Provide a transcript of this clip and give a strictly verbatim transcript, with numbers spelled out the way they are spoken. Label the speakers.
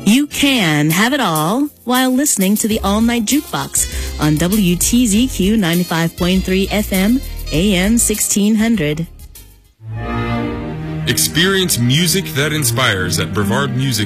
Speaker 1: You can have it all while listening to the All Night Jukebox on W T Z Q ninety-five point three F M, A M sixteen hundred.
Speaker 2: Experience music that inspires at Brevard Music